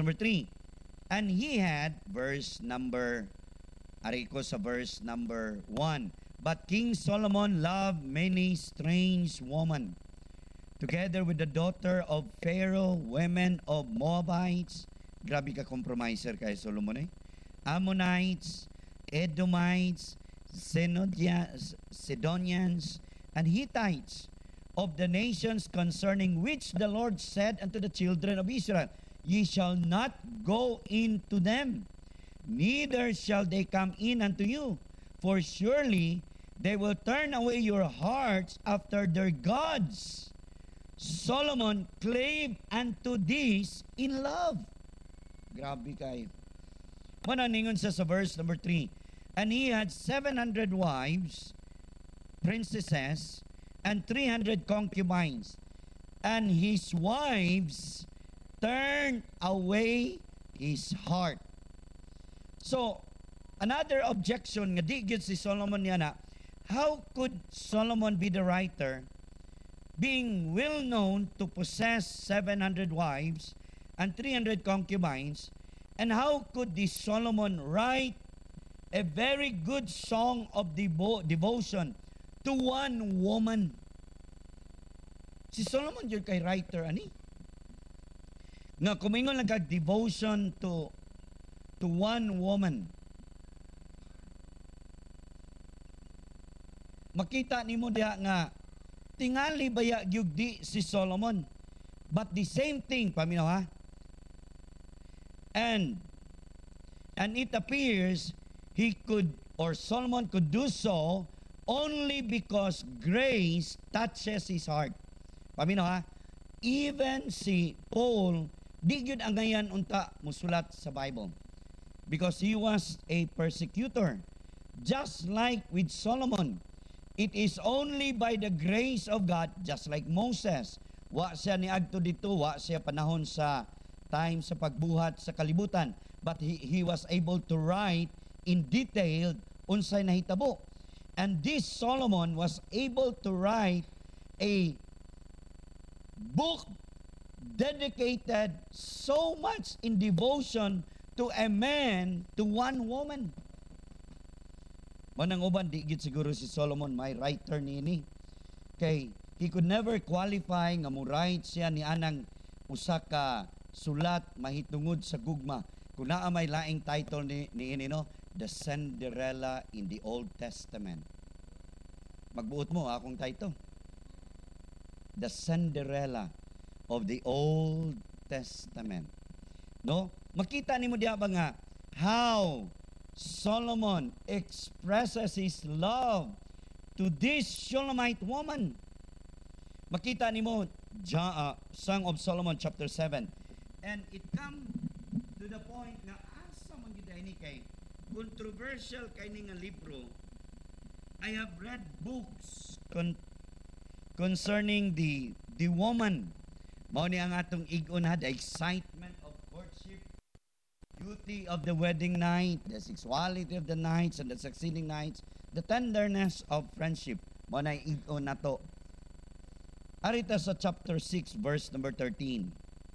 number 3. And he had, verse number 1. But King Solomon loved many strange women, together with the daughter of Pharaoh, women of Moabites. Grabe ka compromiser kay Solomon eh. Ammonites, Edomites, Sidonians, and Hittites, of the nations concerning which the Lord said unto the children of Israel, Ye shall not go into them, neither shall they come in unto you, for surely they will turn away your hearts after their gods. Solomon clave unto this in love. Grabe kayo. Mananingon sa verse number 3. And he had 700 wives, princesses, and 300 concubines. And his wives turned away his heart. So, another objection nga di gyud si Solomon niya na, how could Solomon be the writer, being well known to possess 700 wives and 300 concubines, and how could this Solomon write a very good song of devotion to one woman? Si Solomon yun kay writer ani nga kumingon lang kag devotion to one woman. Makita nimo diha nga tingali baya gyud di si Solomon, but the same thing paminaw ha, and it appears he could, or Solomon could do so only because grace touches his heart. Paminaw ha, even si Paul di gyud angayan unta musulat sa Bible because he was a persecutor. Just like with Solomon, it is only by the grace of God, just like Moses. Wa siya niadto dito, wa siya panahon sa time sa pagbuhat sa kalibutan, but he was able to write in detail unsay nahitabo. And this Solomon was able to write a book dedicated so much in devotion to a man, to one woman. Manang uban, di gid siguro si Solomon may writer niini. Kay he could never qualify nga mo write siya ni anang usa ka sulat mahitungod sa gugma. Kung naa may laing title niini no, The Cinderella in the Old Testament. Magbuot mo akong title. The Cinderella of the Old Testament. No? Makita nimo diha ba nga how Solomon expresses his love to this Shulamite woman. Makita nimo Song of Solomon chapter 7. And it come to the point nga asa man gid ini kay controversial kay ni nga libro. I have read books concerning the woman. Mao ni ang atong ig-on ha, the excitement of courtship, beauty of the wedding night, the sexuality of the nights and the succeeding nights, the tenderness of friendship. Mao na ig-on nato. Arita sa chapter 6 verse number 13.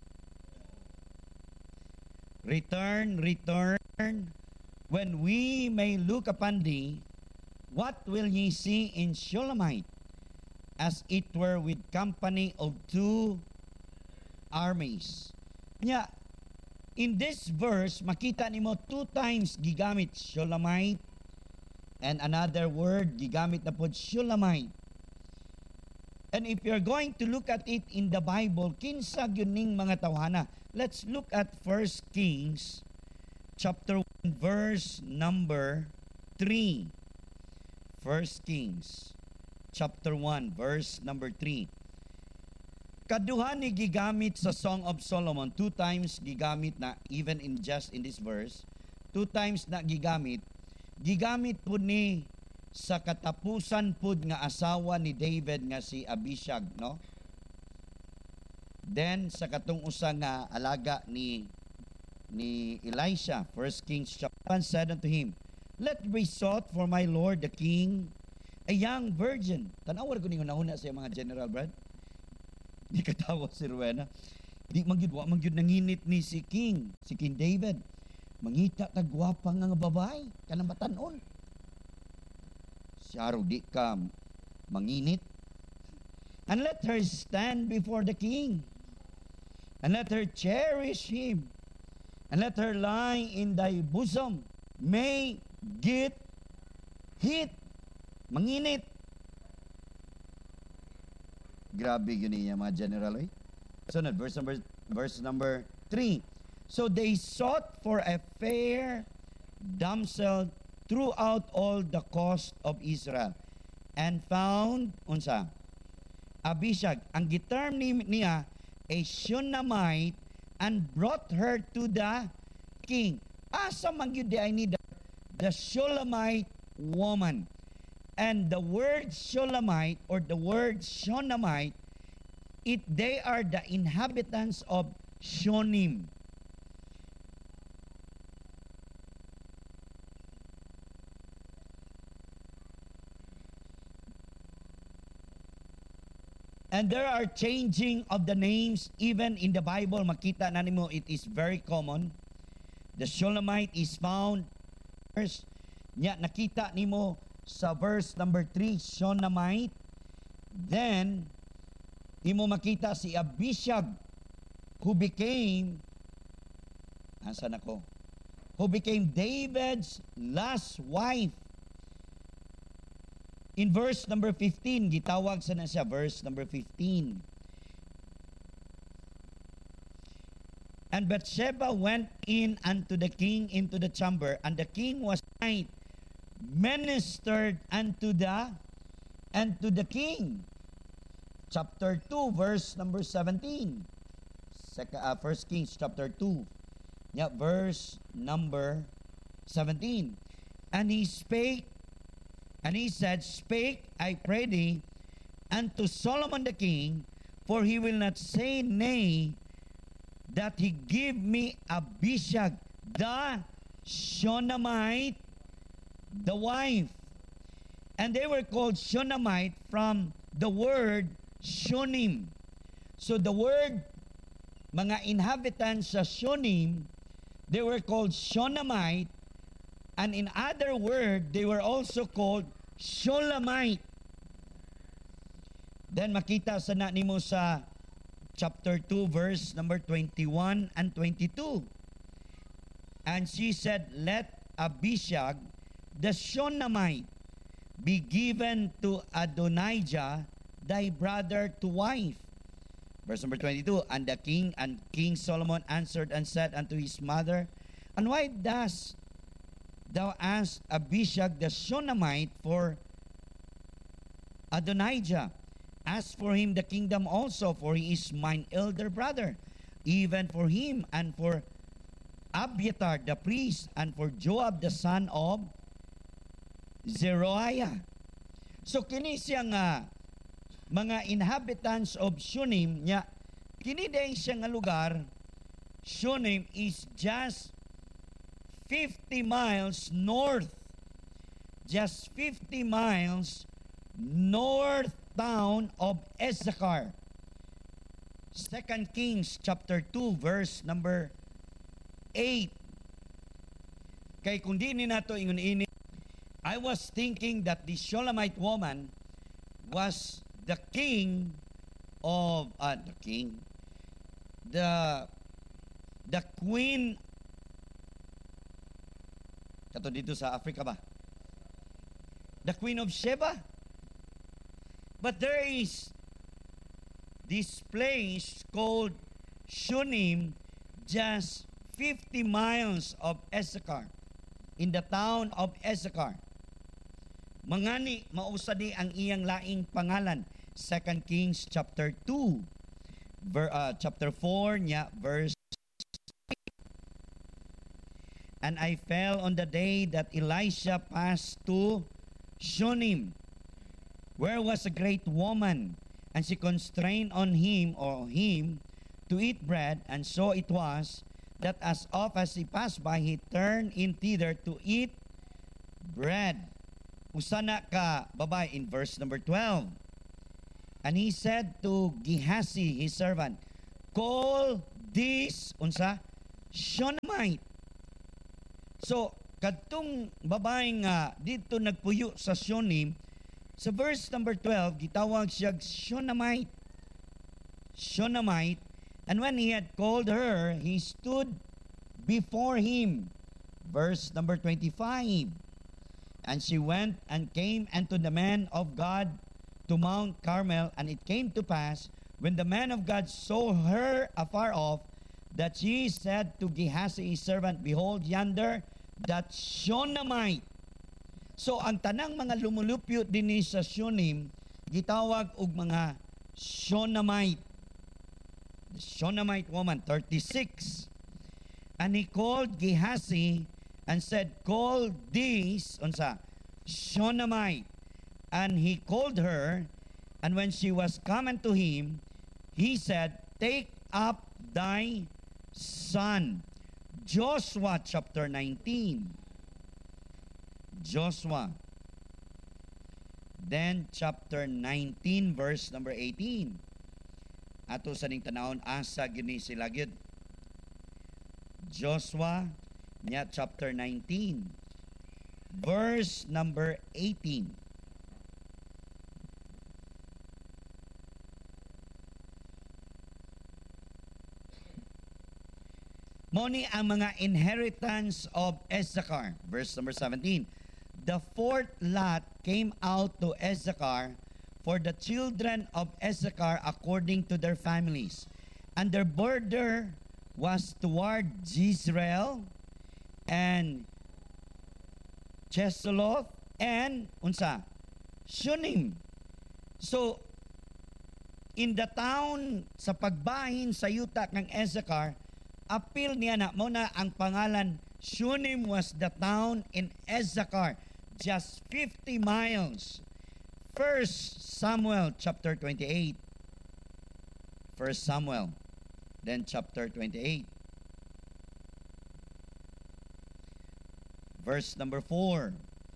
Return, when we may look upon thee, what will ye see in Shulamite, as it were with company of two armies? Nya, in this verse, makita nimo two times gigamit Shulamite, and another word gigamit na pod Shulamite. And if you're going to look at it in the Bible, kinsa gyud ning mga tawhana. Let's look at 1 Kings chapter 1 verse number 3. 1 Kings chapter 1 verse number 3. Kaduha ni gigamit sa Song of Solomon, two times gigamit na, even in just in this verse, two times na gigamit pud ni sa katapusan pud nga asawa ni David nga si Abishag, no? Then sa katong usa nga alaga ni Elisha, 1 Kings chapter 1 said unto him, Let be sought for my lord the king a young virgin. Tanawar ko ninyo nauna sa mga general, Brad. Di katawa si Rowena. Di magyud wa magyud nanginit ni si King David. Mangita tagwapa nga babae kanang batan-on. Siya ro di ka manginit. And let her stand before the king. And let her cherish him. And let her lie in thy bosom. May get hit. Manginit. Grabe yun niya mga general eh. So verse number 3. So they sought for a fair damsel throughout all the coast of Israel and found unsa Abishag. Ang giterm niya a Shunammite and brought her to the king. Asa man gyud I need the Shulamite woman. And the word Shulamite or the word Shunammite, they are the inhabitants of Shunem. And there are changing of the names even in the Bible. Makita na nimo, it is very common. The Shulamite is found first. Nakita nimo sa verse number 3, Shunammite. Then, imo makita si Abishag who became David's last wife. In verse number 15, gitawag sa na siya, verse number 15. And Bathsheba went in unto the king into the chamber, and the king was ministered unto the king. Chapter 2, verse number 17. 1 Kings chapter 2. Yeah, verse number 17. And he spake, and he said, Spake, I pray thee, unto Solomon the king, for he will not say nay, that he give me Abishag, the Shunammite, the wife. And they were called Shunammite from the word Shunem. So the word, mga inhabitants sa Shunem, they were called Shunammite. And in other word, they were also called Shulamite. Then makita sa na nimo sa chapter 2, verse number 21 and 22. And she said, Let Abishag, the Shunammite, be given to Adonijah, thy brother, to wife. Verse number 22. And King Solomon answered and said unto his mother, And why dost thou ask Abishag the Shunammite for Adonijah? Ask for him the kingdom also, for he is mine elder brother, even for him and for Abiathar the priest, and for Joab the son of Zeruiah. So kini siya nga mga inhabitants of Shunem nya, kini day siya nga lugar. Shunem is just 50 miles north. Just 50 miles north town of Issachar. 2 Kings chapter 2 verse number 8. Kay kung di ni nato ingon ini, I was thinking that the Shulamite woman was the king of the queen kato dito sa Africa ba? The Queen of Sheba. But there is this place called Shunem, just 50 miles of Issachar, in the town of Issachar. Mangani, mausadi ang iyang laing pangalan. 2 Kings chapter 2, chapter 4, nya, verse. And I fell on the day that Elisha passed to Shunem, where was a great woman, and she constrained on him to eat bread, and so it was that as oft as he passed by, he turned in thither to eat bread. Usana ka babay in verse number 12. And he said to Gehazi his servant, call this, unsa? Shunammite. So, kadtong babae nga dito nagpuyo sa Shunem, sa verse number 12, gitawag siya Shunammite. Shunammite. And when he had called her, he stood before him. Verse number 25. And she went and came unto the man of God to Mount Carmel, and it came to pass, when the man of God saw her afar off, that she said to Gehazi his servant, Behold yonder, that Shunammite. So ang tanang mga lumulupyo din sa Shunem, gitawag og mga Shunammite. The Shunammite woman, 36. And he called Gehazi and said, Call this, unsa, Shunammite. And he called her, and when she was come unto him, he said, Take up thy son. Joshua chapter 19. Joshua. Then chapter 19 verse number 18. Ato sa ning tanawon asa gini sila gyud. Joshua nya chapter 19 verse number 18. Moni ang mga inheritance of Issachar. Verse number 17. The fourth lot came out to Issachar for the children of Issachar according to their families. And their border was toward Jezreel and Chesulloth and unsa? Shunem. So, in the town sa pagbahin sa yuta ng Issachar, appeal niya na muna ang pangalan. Shunem was the town in Issachar, just 50 miles. 1 Samuel chapter 28. 1 Samuel, then chapter 28. Verse number 4.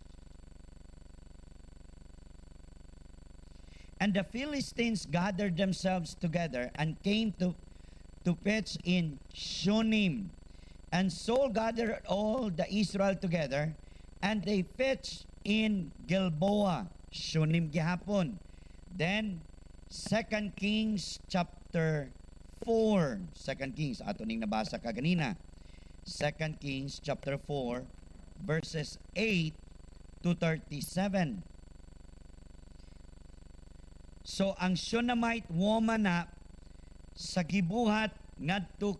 And the Philistines gathered themselves together and came to pitch in Shunem. And Saul gathered all the Israel together, and they pitched in Gilboa, Shunem gihapon. Then 2 Kings chapter 4. 2 Kings, ato ning nabasa kaganina. 2 Kings chapter 4 verses 8 to 37. So ang Shunammite woman na sa gibuhat ngadto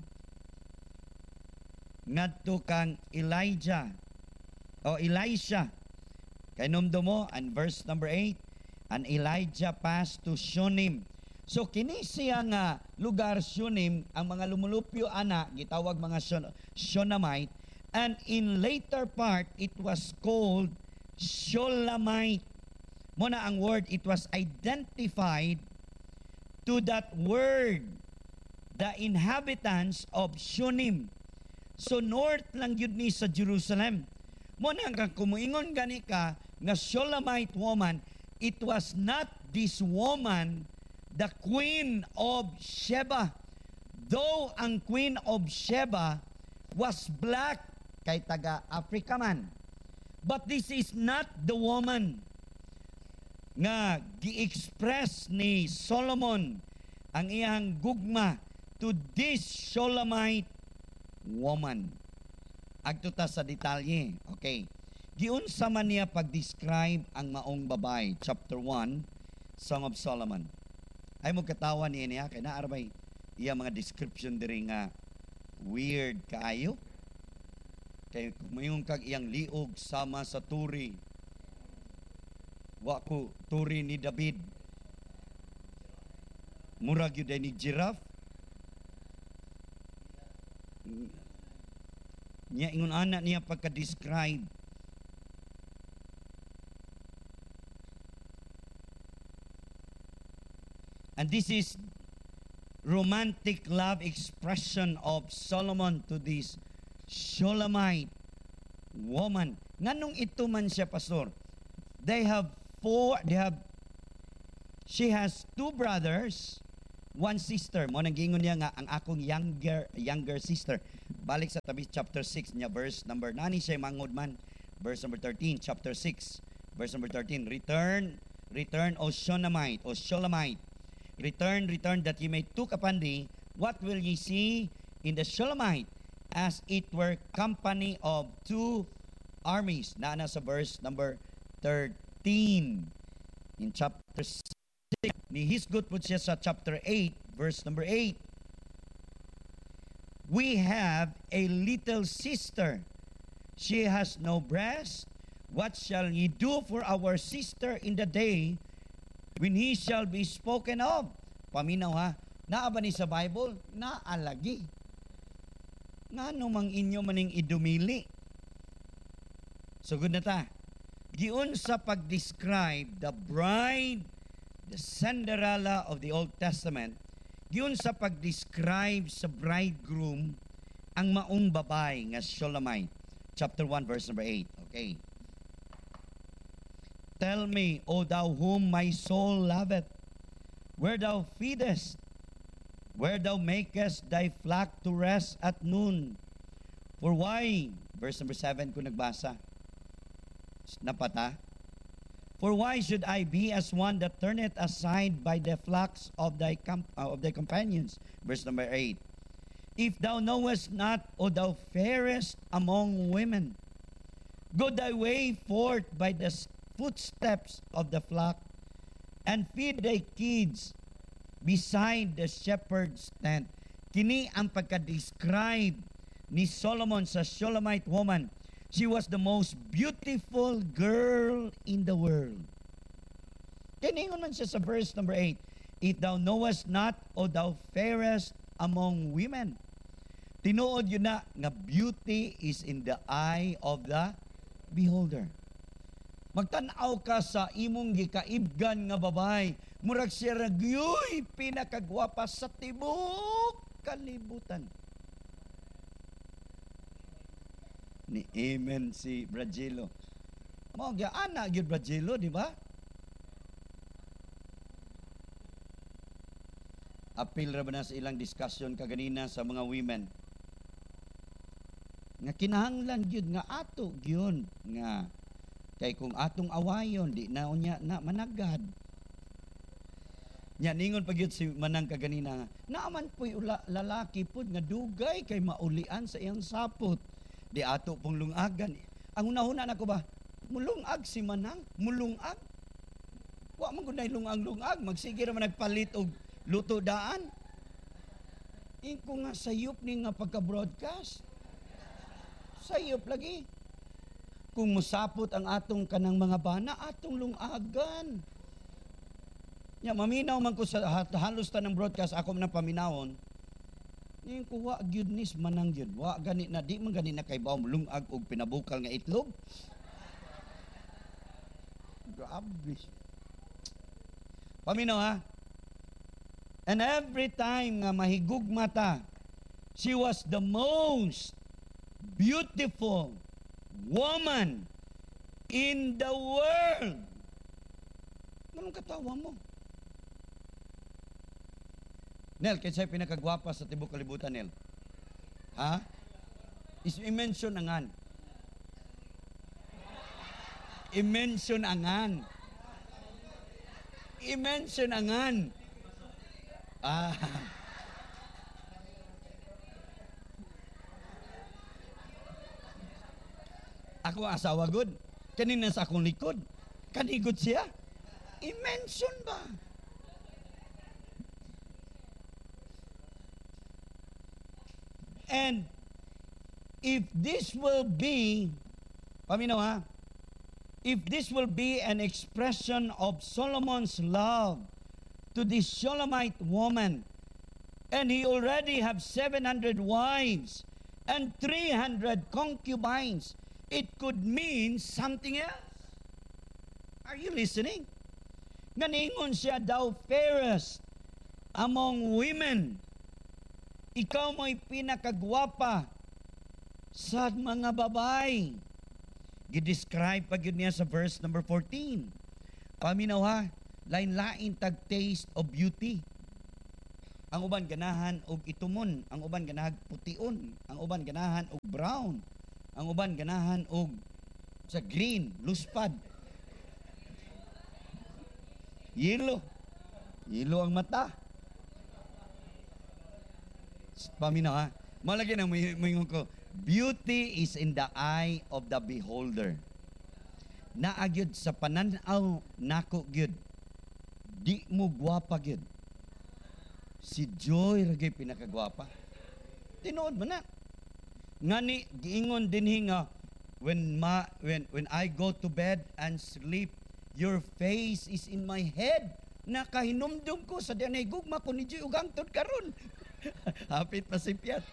kang Elijah o Elisha. Kay numdumo and verse number 8, and Elijah passed to Shunem. So kini siya nga lugar Shunem, ang mga lumulupyo ana gitawag mga Shunammite, and in later part it was called Shulamite. Muna ang word, it was identified to that word, the inhabitants of Shunem. So north lang yun ni sa Jerusalem. Muna ang kumuingon gani ka nga Shulamite woman, it was not this woman, the Queen of Sheba. Though ang Queen of Sheba was black, kay taga-Africa man. But this is not the woman nga gi-express ni Solomon ang iyang gugma to this Shulamite woman. Agtuta sa detalye. Okay. Giunsa man niya pag-describe ang maong babay. Chapter 1, Song of Solomon. Ay mo katawa niya kay naarbay iya mga description diri nga weird kaayo. Kay mayong kag iyang liog sama sa turi. Wa ko turi ni David. Murag yun ni giraffe. Niya ingon anak niya pagka-describe. And this is romantic love expression of Solomon to this Shulamite woman. Nganong ito man siya, pastor? She has two brothers one sister. Mo nang gingon niya nga ang akong younger sister. Balik sa tabi chapter 6 niya verse number nani siya mangod man. Verse number 13, chapter 6, verse number 13. Return, O Shulamite. Return, that ye may took upon thee. What will ye see in the Shulamite? As it were company of two armies. Naana sa verse number 13. In chapter 6. Ni hisgot po siya sa chapter 8, verse number 8. We have a little sister. She has no breast. What shall ye do for our sister in the day when he shall be spoken of? Paminaw ha. Naa ba ni sa Bible? Naalagi. Nga mang inyo maning idumili. So good na ta. Giun sa pag-describe the bride, the Cinderella of the Old Testament, giun sa pag-describe sa bridegroom ang maong babay nga Shulamite. Chapter 1, verse number 8. Okay. Tell me, O thou whom my soul loveth, where thou feedest, where thou makest thy flock to rest at noon. For why? Verse number 7 kung nagbasa. Napata. For why should I be as one that turneth aside by the flocks of thy companions? Verse number 8. If thou knowest not, O thou fairest among women, go thy way forth by the footsteps of the flock, and feed thy kids beside the shepherd's tent. Kini ang pagka-describe ni Solomon sa Shulamite woman. She was the most beautiful girl in the world. Kiningon man siya sa verse number 8. If thou knowest not, O thou fairest among women. Tinuod yun na nga beauty is in the eye of the beholder. Magtanaw ka sa imong gikaibgan nga babay. Murag siya ragyoy pinakagwapa sa tibok kalibutan. Ni amen si Bragilo. Mao gyud ana gyud Bragilo, di ba? Apil ra ba na sa ilang discussion kaganina sa mga women? Nga kinahanglan gyud nga ato gyud nga kay kung atong awayon di na unya na managad. Nya ningon pa gyud si manang kaganina nga naaman po'y lalaki pud nga dugay kay maulian sa iyang sapot. Di ato pong lungagan. Ang unahuna nako ba? Mulungag si manang, mulungag. Wa man gud nay lungag-lungag, magsige ra man nagpalit og luto daan. Iko nga sayop ni nga pagka-broadcast. Sayop lagi. Kung musapot ang atong kanang mga bana, atong lungagan. Ya, maminaw man ko sa halos tanang broadcast, ako man paminawon. Ngayon ko, wa gyud nis manang gyud. Wa gani na, di man gani na kay baw lungag og pinabukal nga itlog. Grabe. Paminaw ha? And every time nga mahigugma ta, she was the most beautiful woman in the world. Anong katawa mo? Nel, kaya pinakagwapa sa tibok kalibutan, Nel? Ha? I-mention angan. I-mention angan. I-mention angan. Ah. Ako asawa good. Kanina sa akong likod. Kanigod siya. I-mention ba? And if this will be, paminaw ha, if this will be an expression of Solomon's love to this Shulamite woman, and he already have 700 wives and 300 concubines, it could mean something else. Are you listening? Ganingon siya daw fairest among women. Ikaw mo'y pinakagwapa sa mga babae. Gidescribe pa yun niya sa verse number 14. Paminaw ha, lain-lain tag taste of beauty. Ang uban ganahan og itumon, ang uban ganahan pution, ang uban ganahan og brown, ang uban ganahan og sa green, luspad. Yellow. Yellow ang mata. Paminaw ha. Malagi na moingon ko, beauty is in the eye of the beholder. Naagyod sa pananaw nako gyud. Di mo gwapa gyud. Si Joy ragay pinakagwapa. Tinuod man na. Ngani giingon dinhi nga when I go to bed and sleep, your face is in my head. Nakahinumdum ko sa dianay gugma ko ni Joy ug hangtod karon. Hapit pa si Piat.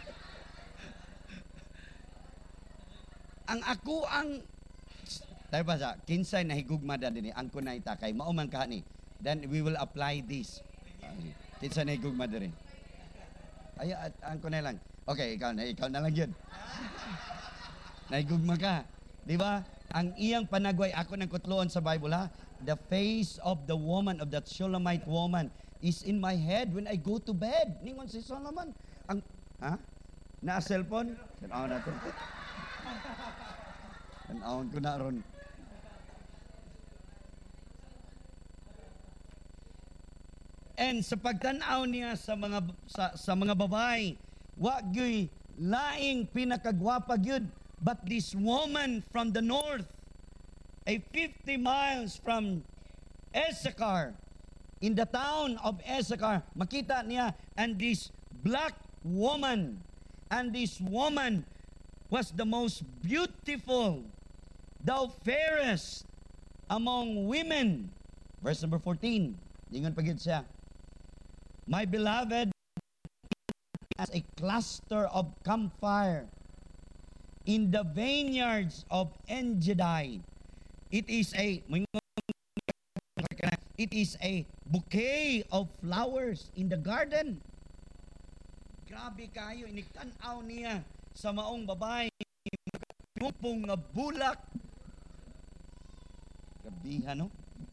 Ang ako ang tayo ba sa kinsay na higugma da dinhi ang kunay takay mao man ka ni. Then we will apply this. Kinsa na higugma diri. Ay ang kunay lang. Okay, ikaw na lang yun. Naigugma ka. Di ba? Ang iyang panagway, ako nang kutloon sa Bible ha, the face of the woman, of that Shulamite woman, is in my head when I go to bed. Ningon si Solomon. Ang, ha? Na cellphone? Tanawon natin. Tanawon ko na ron. And sa pagtanaw niya sa mga babae, wa gyud laing pinakagwapa gyud, but this woman from the north, a 50 miles from Issachar, in the town of Issachar, makita niya, and this black woman, and this woman was the most beautiful, thou fairest among women. Verse number 14, ingon pa gyud siya. My beloved as a cluster of camphire in the vineyards of Engedi. It is a bouquet of flowers in the garden. Grabe kayo, iniktan-aw niya sa maong babae, pupong nga bulak. Gabihan, no?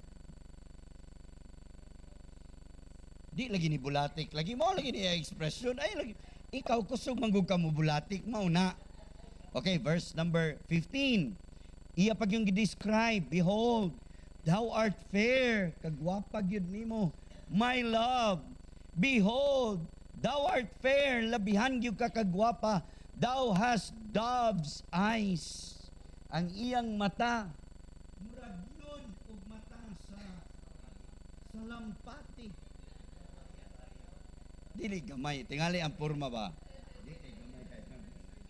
Di lagi ni bulatik, lagi mo lagi ni expression, ay lagi, ikaw kusog manggug ka mo bulatik, mauna. Okay, verse number 15. Iya pag yung describe, behold, thou art fair, kagwapag yun nimo. My love, behold, thou art fair, labihan gyud ka kagwapa. Thou hast dove's eyes. Ang iyang mata, murag yun og mata sa lampati. Dili gamay, tingali ang porma ba? Dili gamay kay.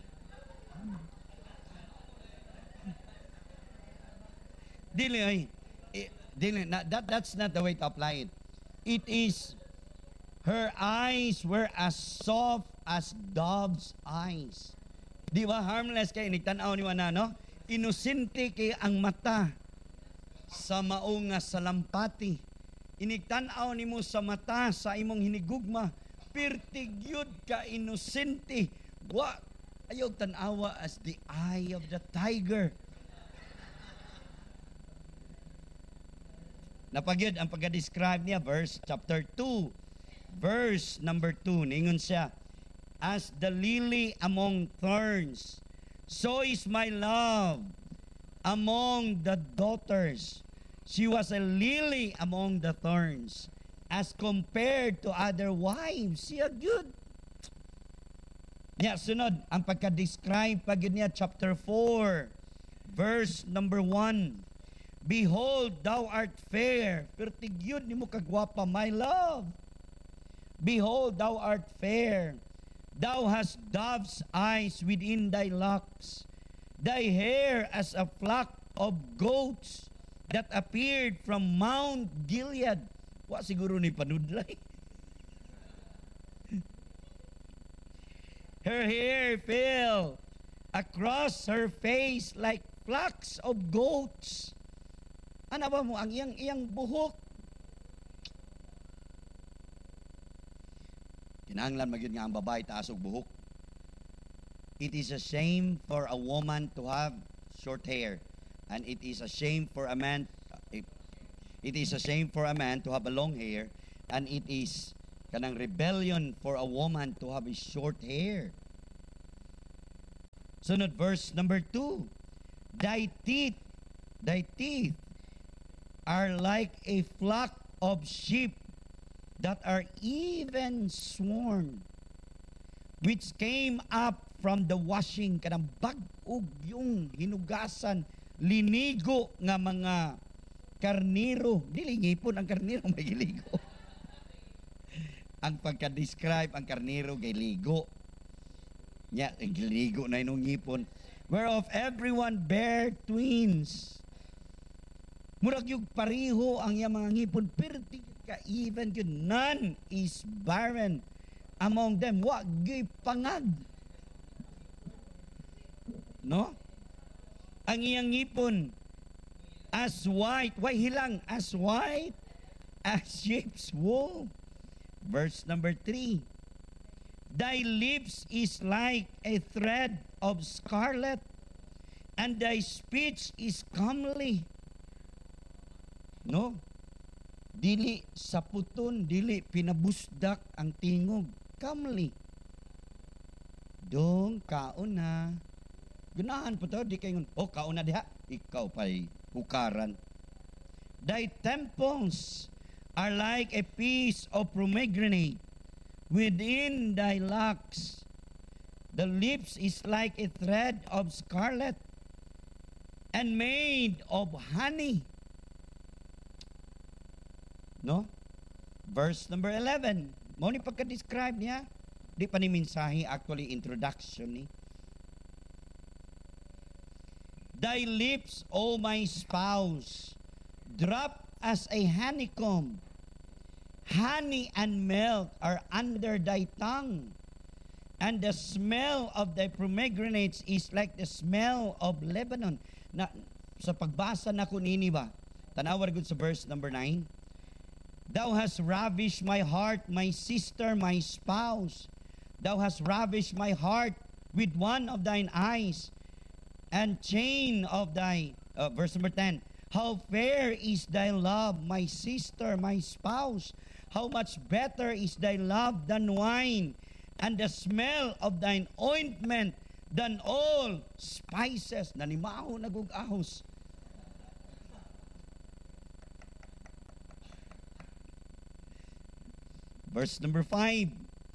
Dili ay that's not the way to apply it. It is her eyes were as soft as dove's eyes. Di ba harmless kay nigtan-aw ni ana no? Inosente kay ang mata sa mao nga salampati. Inigtan-aw nimo sa mata sa imong hinigugma. Pertigyud ka inosente. Wa ayaw tan-awa as the eye of the tiger. Napagyud ang pagka-describe niya, chapter 2, verse number 2. Ningon siya, as the lily among thorns, so is my love among the daughters. She was a lily among the thorns, as compared to other wives. Siya good. Nya, sunod, ang pagka-describe pagyud niya, chapter 4, verse number 1. Behold, thou art fair. Pertigyud ni mo kagwapa, my love. Behold, thou art fair. Thou hast dove's eyes within thy locks. Thy hair as a flock of goats that appeared from Mount Gilead. Wa siguro ni panudlay. Her hair fell across her face like flocks of goats. Ano ba mo ang iyang buhok? Kinahanglan magyud nga ang babae taas og buhok. It is a shame for a woman to have short hair, and it is a shame for a man. It is a shame for a man to have a long hair, and it is Kanang rebellion for a woman to have a short hair. Sunod verse number 2. Thy teeth are like a flock of sheep that are even sworn, which came up from the washing. Kanang bag-og yung hinugasan, linigo nga mga karniro. Dili ngipon ang karniro may giligo. Ang pagka-describe ang karniro kay ligo. Nya, ligo na inong ngipon. Whereof everyone bear twins. Murag yung pariho ang iyang mga ngipon, pero di ka even yun. None is barren among them. Wa gyud pangag. No? Ang iyang ngipon as white, why hilang? As white as sheep's wool. Verse number 3. Thy lips is like a thread of scarlet, and thy speech is comely. No? Dili saputon, dili pinabusdak ang tingog. Comely. Dong kaon na. Gunahan po to, di kayo, oh kaon na diha. Ikaw pa'y hukaran. Thy temples are like a piece of pomegranate within thy locks. The lips is like a thread of scarlet and made of honey. No? Verse number 11. Mo ni pagka-describe niya. Di pa ni mensahe, actually introduction ni. Thy lips, O my spouse, drop as a honeycomb. Honey and milk are under thy tongue, and the smell of thy pomegranates is like the smell of Lebanon. Na, sa pagbasa na ko nini ba, tanawar gud sa verse number 9. Thou hast ravished my heart, my sister, my spouse. Thou hast ravished my heart with one of thine eyes, and chain of thy, verse number 10. How fair is thy love, my sister, my spouse. How much better is thy love than wine, and the smell of thine ointment than all spices. Nanimaho nagugahos. Verse number 5.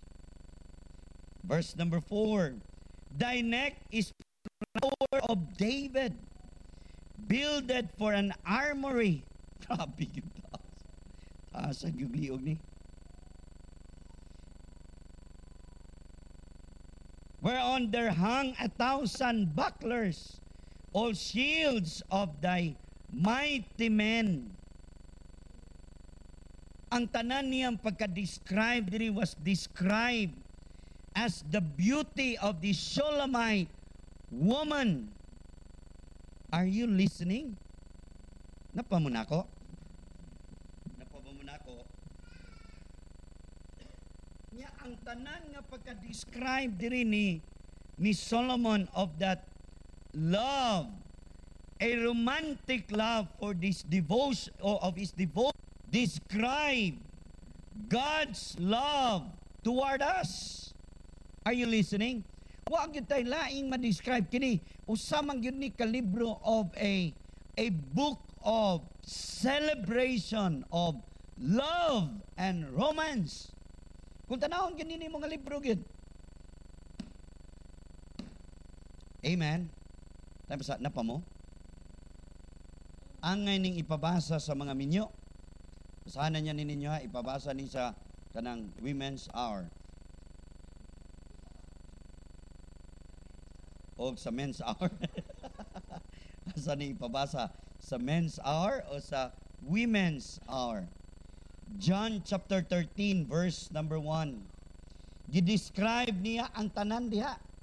Verse number 4. Thy neck is Tower of David, builded for an armory. Grabe yung taas. Taas ang yugliog ni. Whereon there hung 1,000 bucklers, all shields of thy mighty men. Ang tanan niyang pagka-describe diri was described as the beauty of the Shulamite woman. Are you listening? Napamuna ko? Napamuna ko? Nya ang tanan nga pagka-describe diri ni Solomon of that love, a romantic love for this devotion, or of his devotion, describe God's love toward us. Are you listening? Wa gyud tay laing ma-describe kini usamang gyud ni kalibro of a book of celebration of love and romance. Kung tanawon gyud ni mga libro gyud. Amen. Tapos na pa mo. Angay ning ipabasa sa mga minyo. Sana niya ninyo ha, ipabasa ni sa kanang Women's Hour. O sa Men's Hour. Asa ni ipabasa? Sa Men's Hour o sa Women's Hour? John chapter 13 verse number 1. Gidescribe niya ang tanan diha.